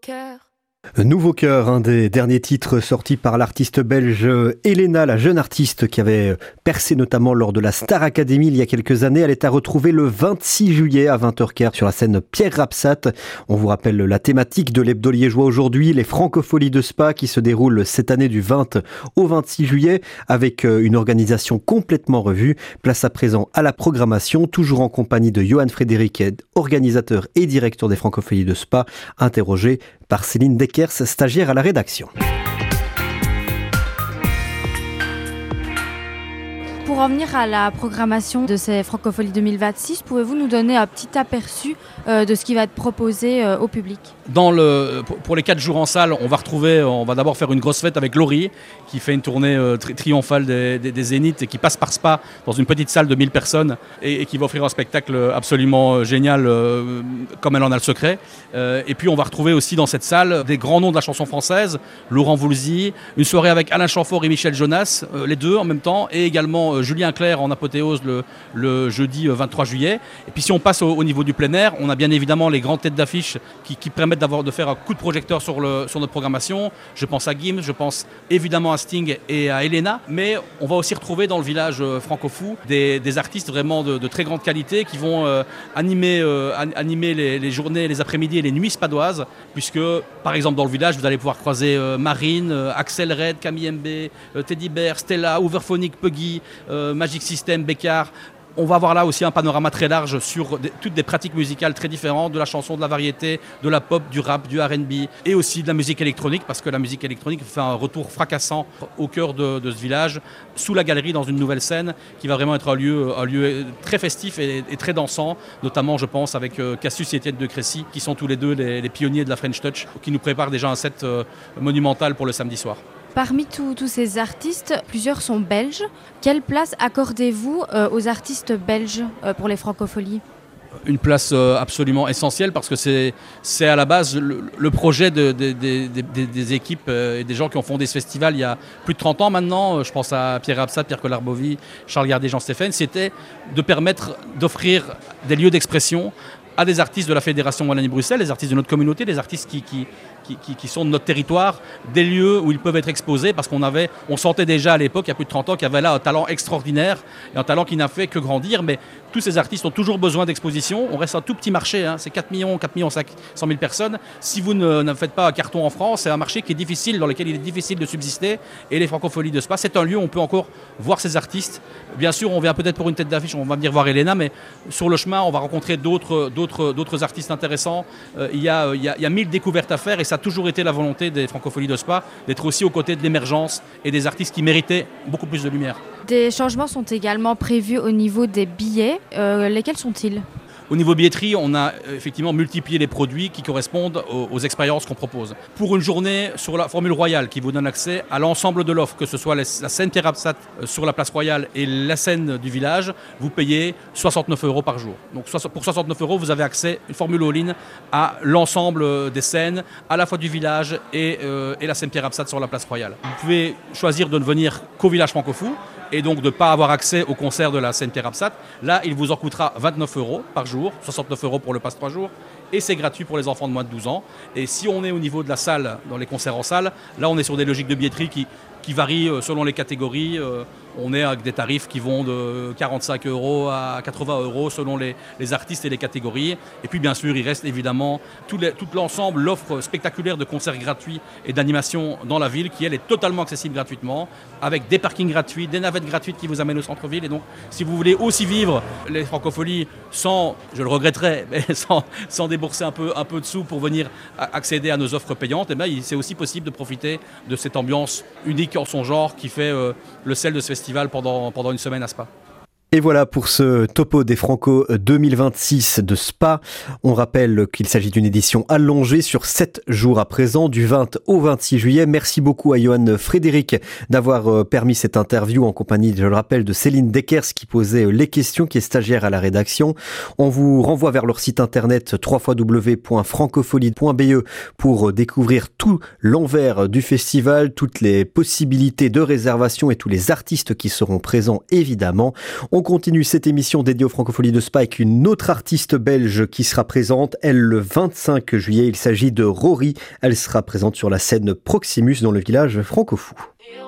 cœur. Nouveau cœur, un des derniers titres sortis par l'artiste belge Elena, la jeune artiste qui avait percé notamment lors de la Star Academy il y a quelques années. Elle est à retrouver le 26 juillet à 20h15 sur la scène Pierre Rapsat. On vous rappelle la thématique de l'hebdo liégeois aujourd'hui, les Francopholies de Spa qui se déroulent cette année du 20 au 26 juillet avec une organisation complètement revue. Place à présent à la programmation, toujours en compagnie de Johan Frédéric, organisateur et directeur des Francopholies de Spa, interrogé par Céline Deckers, stagiaire à la rédaction. Pour en venir à la programmation de ces Francopholies 2026, pouvez-vous nous donner un petit aperçu de ce qui va être proposé au public ? Pour les 4 jours en salle, on va d'abord faire une grosse fête avec Laurie, qui fait une tournée triomphale des Zéniths et qui passe par Spa dans une petite salle de 1000 personnes et qui va offrir un spectacle absolument génial comme elle en a le secret. Et puis on va retrouver aussi dans cette salle des grands noms de la chanson française, Laurent Voulzy, une soirée avec Alain Chamfort et Michel Jonas, les deux en même temps, et également Julien Clerc en apothéose le jeudi 23 juillet. Et puis si on passe au niveau du plein air, on a bien évidemment les grandes têtes d'affiche qui permettent de faire un coup de projecteur sur notre programmation. Je pense à Gims, je pense évidemment à Sting et à Elena, mais on va aussi retrouver dans le village franco-fou des artistes vraiment de très grande qualité qui vont animer les journées, les après-midi et les nuits spadoises, puisque par exemple dans le village vous allez pouvoir croiser Marine, Axel Red, Camille MB, Teddy Bear, Stella, Overphonic, Puggy, Magic System, Bécard. On va avoir là aussi un panorama très large sur toutes des pratiques musicales très différentes, de la chanson, de la variété, de la pop, du rap, du R&B et aussi de la musique électronique, parce que la musique électronique fait un retour fracassant au cœur de ce village, sous la galerie, dans une nouvelle scène qui va vraiment être un lieu très festif et très dansant, notamment je pense avec Cassius et Étienne de Crécy, qui sont tous les deux les pionniers de la French Touch, qui nous préparent déjà un set monumental pour le samedi soir. Parmi tous ces artistes, plusieurs sont belges. Quelle place accordez-vous aux artistes belges pour les Francopholies ? Une place absolument essentielle parce que c'est à la base le projet des équipes et des gens qui ont fondé ce festival il y a plus de 30 ans maintenant. Je pense à Pierre Rapsat, Pierre Collard-Bovy, Charles Gardet, Jean Stéphane. C'était de permettre d'offrir des lieux d'expression à des artistes de la Fédération Wallonie-Bruxelles, des artistes de notre communauté, des artistes qui sont de notre territoire, des lieux où ils peuvent être exposés, parce on sentait déjà à l'époque, il y a plus de 30 ans, qu'il y avait là un talent extraordinaire, et un talent qui n'a fait que grandir, mais tous ces artistes ont toujours besoin d'exposition. On reste un tout petit marché, c'est 4 millions 100 000 personnes. Si vous ne faites pas un carton en France, c'est un marché qui est difficile, dans lequel il est difficile de subsister, et les Francopholies de Spa, c'est un lieu où on peut encore voir ces artistes. Bien sûr, on vient peut-être pour une tête d'affiche, on va venir voir Elena, mais sur le chemin, on va rencontrer d'autres artistes intéressants. Il y a 1000 découvertes à faire, et ça a toujours été la volonté des Francopholies de Spa d'être aussi aux côtés de l'émergence et des artistes qui méritaient beaucoup plus de lumière. Des changements sont également prévus au niveau des billets. Lesquels sont-ils ? Au niveau billetterie, on a effectivement multiplié les produits qui correspondent aux expériences qu'on propose. Pour une journée sur la Formule Royale qui vous donne accès à l'ensemble de l'offre, que ce soit la scène Pierre Rapsat sur la place Royale et la scène du village, vous payez 69 € par jour. Donc pour 69 €, vous avez accès, une formule all-in, à l'ensemble des scènes, à la fois du village et la scène Pierre Rapsat sur la place Royale. Vous pouvez choisir de ne venir qu'au village franco-fou et donc de ne pas avoir accès au concert de la scène Pierre Rapsat. Là, il vous en coûtera 29 € par jour, 69 € pour le passe 3 jours, et c'est gratuit pour les enfants de moins de 12 ans. Et si on est au niveau de la salle, dans les concerts en salle, là on est sur des logiques de billetterie qui varient selon les catégories. On est avec des tarifs qui vont de 45 € à 80 € selon les artistes et les catégories. Et puis bien sûr, il reste évidemment tout l'ensemble, l'offre spectaculaire de concerts gratuits et d'animations dans la ville qui, elle, est totalement accessible gratuitement, avec des parkings gratuits, des navettes gratuites qui vous amènent au centre-ville. Et donc, si vous voulez aussi vivre les Francopholies sans, je le regretterais, mais sans débourser un peu de sous pour venir accéder à nos offres payantes, et bien, c'est aussi possible de profiter de cette ambiance unique en son genre qui fait le sel de ce festival pendant une semaine à Spa. Et voilà pour ce topo des Franco 2026 de Spa. On rappelle qu'il s'agit d'une édition allongée sur 7 jours à présent, du 20 au 26 juillet. Merci beaucoup à Johan Frédéric d'avoir permis cette interview en compagnie, je le rappelle, de Céline Deckers qui posait les questions, qui est stagiaire à la rédaction. On vous renvoie vers leur site internet www.francofolie.be pour découvrir tout l'envers du festival, toutes les possibilités de réservation et tous les artistes qui seront présents évidemment. On continue cette émission dédiée aux Francopholies de Spa avec une autre artiste belge qui sera présente, elle, le 25 juillet. Il s'agit de Rory. Elle sera présente sur la scène Proximus dans le village Francofou.